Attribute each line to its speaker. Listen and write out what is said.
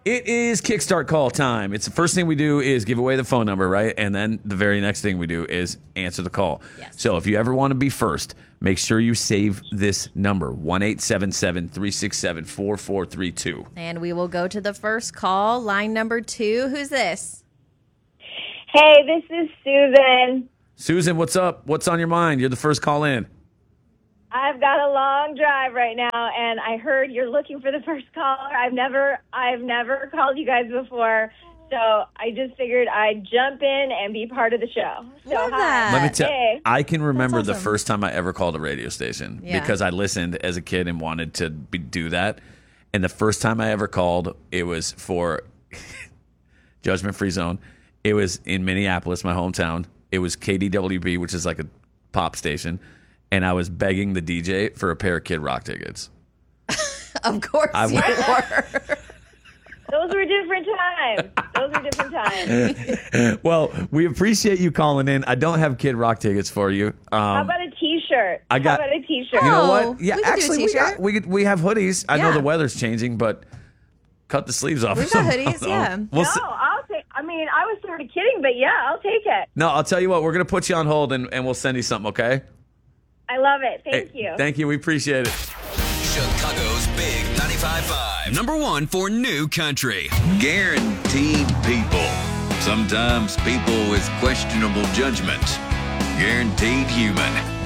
Speaker 1: It is Kickstart call time. It's the first thing we do is give away the phone number, right? And then the very next thing we do is answer the call.
Speaker 2: Yes.
Speaker 1: So if you ever want to be first, make sure you save this number, 1-877-367-4432.
Speaker 2: And we will go to the first call, line number 2. Who's this?
Speaker 3: Hey, this is Susan.
Speaker 1: Susan, what's up? What's on your mind? You're the first call in.
Speaker 3: I've got a long drive right now, and I heard you're looking for the first caller. I've never called you guys before, so I just figured I'd jump in and be part of the show. So
Speaker 2: Love
Speaker 3: hi.
Speaker 2: that.
Speaker 1: Let me tell
Speaker 3: Hey.
Speaker 1: I can remember the
Speaker 2: awesome.
Speaker 1: first time I ever called a radio station because I listened as a kid and wanted to do that. And the first time I ever called, it was for Judgment Free Zone. It was in Minneapolis, my hometown. It was KDWB, which is like a pop station. And I was begging the DJ for a pair of Kid Rock tickets.
Speaker 2: Of course you were.
Speaker 3: Those were different times.
Speaker 1: Well, we appreciate you calling in. I don't have Kid Rock tickets for you.
Speaker 3: How about a T-shirt?
Speaker 1: I got-
Speaker 3: How about a T-shirt?
Speaker 1: You know
Speaker 2: Oh,
Speaker 1: what? Yeah,
Speaker 2: we could do a
Speaker 1: actually,
Speaker 2: t-shirt.
Speaker 1: we have hoodies. I know
Speaker 2: Yeah.
Speaker 1: the weather's changing, but cut the sleeves off.
Speaker 2: We've
Speaker 1: or
Speaker 2: got
Speaker 1: something.
Speaker 2: hoodies, yeah.
Speaker 1: We'll
Speaker 3: No,
Speaker 1: see.
Speaker 3: I'll take. I mean, I was sort of kidding, but yeah, I'll take it.
Speaker 1: No, I'll tell you what. We're gonna put you on hold and we'll send you something. Okay?
Speaker 3: I love it. Thank
Speaker 1: Hey,
Speaker 3: you.
Speaker 1: Thank you. We appreciate it.
Speaker 4: Chicago's Big 95.5. Number 1 for new country.
Speaker 5: Guaranteed people. Sometimes people with questionable judgment. Guaranteed human.